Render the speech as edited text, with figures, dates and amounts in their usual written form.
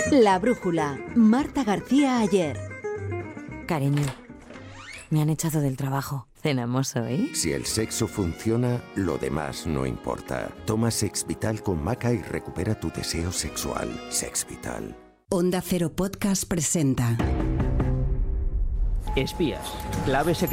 La brújula. Marta García Ayer. Cariño, me han echado del trabajo. ¿Cenamos hoy? Si el sexo funciona, lo demás no importa. Toma Sexvital con maca y recupera tu deseo sexual. Sexvital. Onda Cero Podcast presenta Espías, claves secretas.